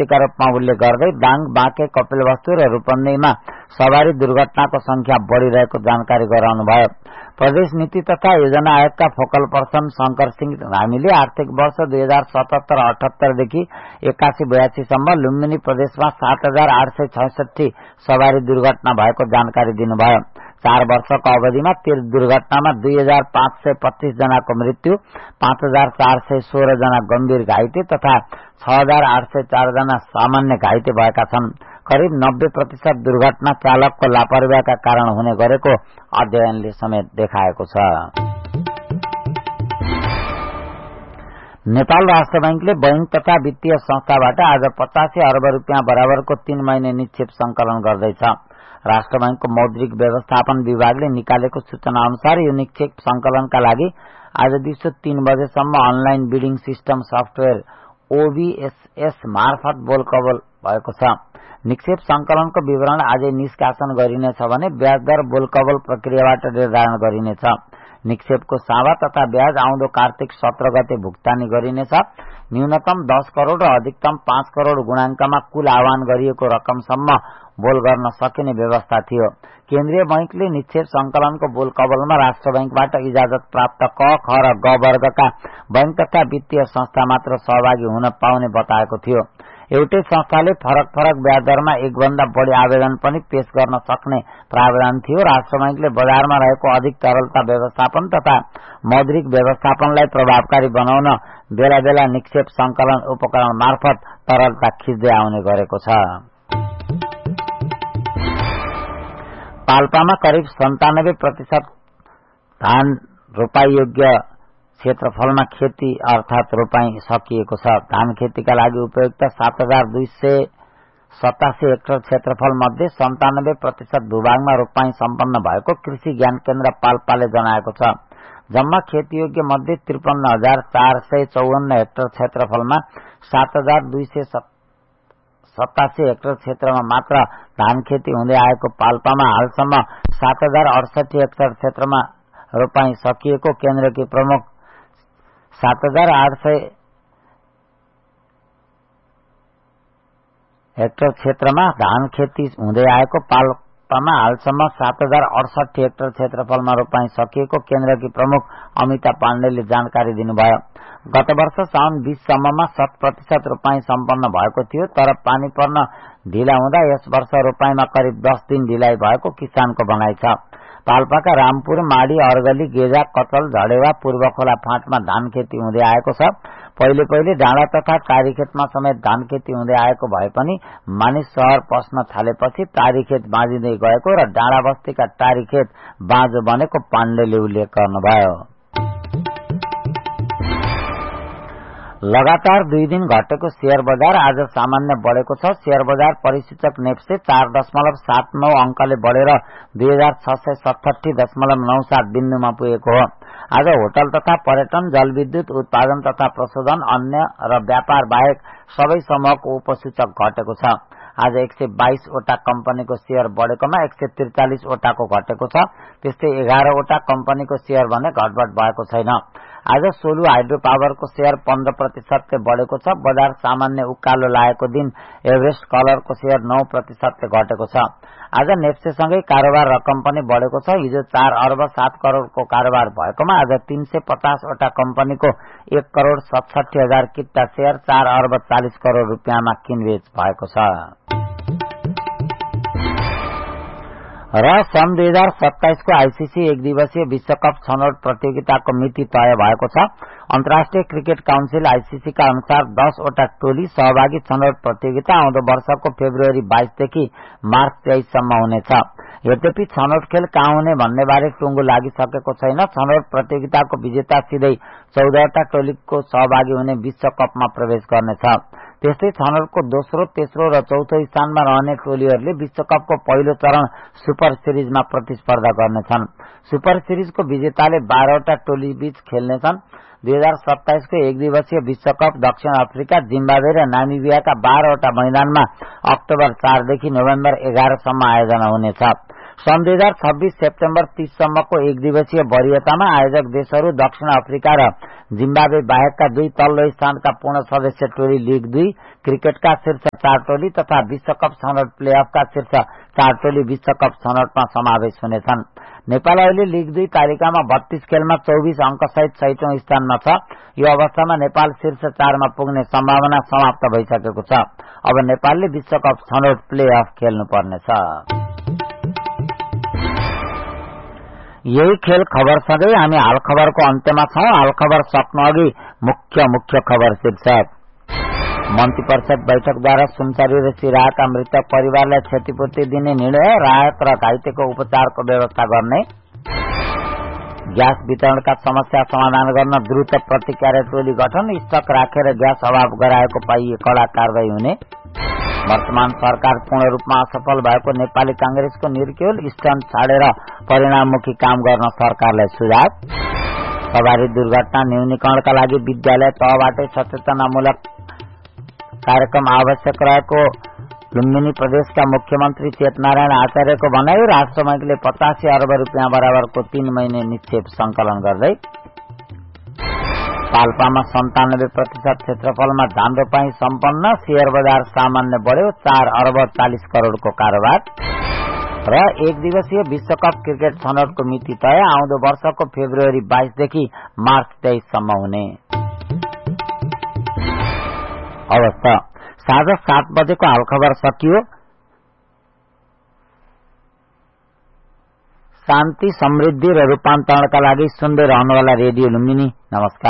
व्यक्तिका रूपमा उल्लेख गर्दै दाङ, बाँके, कपिलवस्तु र रूपन्देहीमा सवारी दुर्घटनाको संख्या बढ़िरहेको जानकारी गराउनुभयो। प्रदेश नीति तथा योजना आयोगका फोकल पर्सन शंकर सिंह धामीले आर्थिक वर्ष 2077-78 देखि 81-82 सम्म लुम्बिनी प्रदेशमा 7866 सवारी दुर्घटना भएको जानकारी दिनुभयो। 4 वर्षको अवधिमा तीर्थ दुर्घटनामा 2525 जनाको मृत्यु, 5416 जना गम्भीर घाइते तथा 6804 जना सामान्य घाइते भएका छन्। करिब 90% दुर्घटना चालकको लापरवाहीका कारण हुने गरेको अध्ययनले समेत देखाएको छ। नेपाल राष्ट्र बैंकले बैंक तथा वित्तीय संस्थाबाट आज 85 अर्ब रुपियाँ बराबरको 3 महिने निक्षेप संकलन गर्दैछ। राष्ट्र बैंकको मौद्रिक व्यवस्थापन विभागले निकालेको सूचना अनुसार यो निक्षेप संकलनका लागि आज दिउँसो 3 बजेसम्म online bidding system software OBSS मार्फत बोलकबोल भएको छ। निक्षेप संकलनको विवरण आजै निष्कासन गरिनेछ भने ब्याज दर बोलकबोल प्रक्रियाबाट निर्धारण गरिनेछ। निक्षेपको सावा तथा ब्याज आउँदो कार्तिक 17 गते भुक्तानी गरिनेछ। न्यूनतम 10 करोड़ र अधिकतम 5 करोड़ गुणांकमा कुल आह्वान गरिएको रकमसम्म बोल गर्न सकिने व्यवस्था थियो। केन्द्रीय बैंकले निक्षेप संकलनको बोलकबोलमा राष्ट्र बैंकबाट इजाजत प्राप्त क, ख र ग वर्गका बैंक तथा वित्तीय संस्था मात्र सहभागी हुन पाउने बताएको थियो। एउटै संस्थाले फरक फरक ब्याज दरमा एक भन्दा बढ़ी आवेदन पनि पेश गर्न सक्ने प्रावधान थियो। राष्ट्र बैंकले बजारमा रहेको अधिक तरलता व्यवस्थापन तथा मौद्रिक व्यवस्थापनलाई प्रभावकारी बनाउन बेला बेला निक्षेप संकलन उपकरण मार्फत तरलता खिच्दै आउने गरेको छ। पाल्पामा करिब 97% धान रोपाई योग्य क्षेत्रफलमा खेती अर्थात रोपाई सकिएको छ। धान खेतीका लागि उपयुक्त 7287 हेक्टर क्षेत्रफल मध्ये 97% भूभागमा रोपाई सम्पन्न भएको कृषि ज्ञान केन्द्र पाल्पाले जनाएको छ। जम्मा खेतीयोग्य मध्ये 53454 हेक्टर क्षेत्रफलमा 7287 हेक्टर क्षेत्रमा मात्र धान खेती हुँदै आएको पाल्पामा हालसम्म 7068 हेक्टर क्षेत्रमा रोपाई सकिएको केन्द्रकी प्रमुख 7800 हेक्टर क्षेत्रमा धान खेती हुँदै आएको पाल्पामा हालसम्म 7068 हेक्टर क्षेत्रफलमा रोपाई सकिएको केन्द्रकी प्रमुख अमिता पाण्डेले जानकारी दिनुभयो। गत वर्ष साउन 20 सम्ममा 100% रोपाई सम्पन्न भएको थियो, तर पानी पर्न ढिला हुँदा यस वर्ष रोपाईमा करिब 10 दिन ढिलाइ भएको किसानको भनाइ छ। पाल्पाका रामपुर, माडी, अर्गली, गेजा, कचल, झडेवा, पूर्वखोला फाँटमा धान खेती हुँदै आएको छ। पहिले पहिले डाँडा तथा टारीखेतमा समेत धान खेती हुँदै आएको भए पनि मानिस शहर पस्न थालेपछि टारीखेत बाँझिँदै गएको र डाँडा बस्तीका टारीखेत बाँझो बनेको पाण्डेले उल्लेख गर्नुभयो। लगातार 2 दिन घटेको शेयर बजार आज सामान्य बढ़ेको छ। शेयर बजार परिसूचक नेप्से 4.79 अंकले बढ़ेर 2667.97 बिन्दुमा पुगेको हो। आज होटल तथा पर्यटन, जलविद्युत उत्पादन तथा प्रशोधन, अन्य र व्यापार बाहेक सबै समूहको उपसूचक घटेको छ। आज 122 वटा कम्पनीको शेयर बढ़ेकोमा 143 वटाको घटेको छ। त्यस्तै 11 वटा कम्पनीको शेयर भने घटबढ भएको छैन। आज सोलु हाइड्रो पावरको शेयर 15% बढ़ेको छ। बजार सामान्य उकालो लागेको दिन एभरेस्ट कलरको शेयर 9% घटेको छ। आज नेप्सेसँगै कारोबार रकम पनि बढ़ेको छ। हिजो 4 अर्ब 7 करोड़को कारोबार भएकोमा आज 350 वटा कम्पनीको 1 करोड़ 67 हजार किता शेयर 4 अर्ब 40 करोड़ रुपियाँमा किनबेच भएको छ। र सन् 2027 को आईसीसी एक दिवसीय विश्वकप छनौट प्रतियोगिताको मिति तय भएको छ। अन्तर्राष्ट्रिय क्रिकेट काउन्सिल आईसीसी का अनुसार 10 वटा टोली सहभागी छनौट प्रतियोगिता आउँदो वर्षको फेब्रुअरी 22 देखि मार्च 23 सम्म हुनेछ। यद्यपि छनौट खेल कहाँ हुने भन्ने बारे टुंगो लागिसकेको छैन। छनौट प्रतियोगिताको विजेता सिधै 14 वटा टोलीको सहभागी हुने विश्वकपमा प्रवेश गर्नेछ। त्यस्तै छनौटको दोस्रो, तेस्रो र चौथो स्थानमा रहने टोलीहरूले विश्वकपको पहिलो चरण सुपर सिरिजमा प्रतिस्पर्धा गर्नेछन्। सुपर सिरिजको विजेताले 12 वटा टोली बीच खेल्नेछन्। 2027 को एक दिवसीय विश्वकप दक्षिण अफ्रिका, जिम्बाब्वे र नामिबियाका 12 वटा मैदानमा अक्टोबर 4 देखि नोभेम्बर 11 सम्म आयोजना हुनेछ। सन् 2026 सेप्टेम्बर 30 सम्मको एक दिवसीय वरीयतामा आयोजक देशहरू दक्षिण अफ्रिका र जिम्बाब्वे बाहेकका 2 तल्लो स्थानका पूर्ण सदस्य टोली लीग 2 क्रिकेटका शीर्ष 4 टोली तथा विश्वकप छनौट प्लेअफका शीर्ष 4 टोली विश्वकप छनौटमा समावेश हुनेछन्। नेपाल अहिले लीग 2 तालिकामा 32 खेलमा 24 अंकसहित 6औं स्थानमा छ। यो अवस्थामा नेपाल शीर्ष 4 मा पुग्ने सम्भावना समाप्त भइसकेको छ। अब नेपालले विश्वकप छनौट प्लेअफ खेल्नुपर्नेछ। यही खेल खबरसँगै हामी हाल खबरको अन्त्यमा छौं। हाल खबर सक्नु अघि मुख्य खबर शीर्षक। मन्त्री परिषद बैठकद्वारा सुनसरी र सिराहाका मृतक परिवारलाई क्षतिपूर्ति दिने निर्णय, राहत र घाइतेको उपचारको व्यवस्था गर्ने, ग्यास वितरणका समस्या समाधान गर्न द्रुत प्रतिक्रिया टोली गठन, स्टक राखेर ग्यास अभाव गराएको पाइए कड़ा कारवाही हुने, वर्तमान सरकार पूर्ण रूपमा असफल भएको नेपाली कांग्रेसको निर्क्युल, स्टन्ट छाडेर परिणाममुखी काम गर्न सरकारलाई सुझाव, सवारी दुर्घटना न्यूनीकरणका लागि विद्यालय तहबाटै सचेतनामूलक कार्यक्रम आवश्यक रहेको लुम्बिनी प्रदेशका मुख्यमन्त्री चेतनारायण आचार्यको भनाई, राष्ट्र बैंकले 85 अर्ब रुपियाँ बराबरको 3 महिने निक्षेप संकलन गर्दै, पाल्पामा 97% क्षेत्रफलमा धान रोपाई सम्पन्न, शेयर बजार सामान्य बढ्यो, 4 अर्ब 40 करोड़को कारोबार र एक दिवसीय विश्वकप क्रिकेट छनौटको मिति तय, आउँदो वर्षको फेब्रुअरी 22 देखि मार्च 23 सम्म हुने। अवस्था साँझ 7 बजेको हाल खबर सकियो। शान्ति, समृद्धि र रूपान्तरणका लागि सुन्दै रहनुहोला रेडियो लुम्बिनी। नमस्कार।